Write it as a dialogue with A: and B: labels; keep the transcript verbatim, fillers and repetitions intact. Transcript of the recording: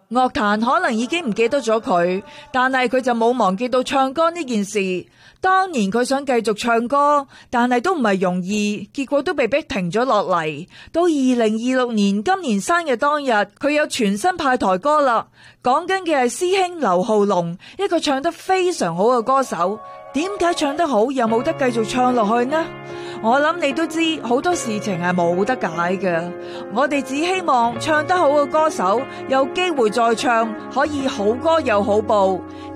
A: 樂壇可能已經唔記得咗佢，但係佢就冇忘記到唱歌呢件事。當年佢想繼續唱歌，但係都唔係容易，結果都被逼停咗落嚟。到二零二六年今年生日當日，佢有全新派台歌啦。講緊嘅係師兄劉浩龍，一個唱得非常好嘅歌手。點解唱得好又冇得繼續唱落去呢？我諗你都知，好多事情係冇得解嘅。我哋只希望唱得好嘅歌手有機會再唱，可以好歌又好報。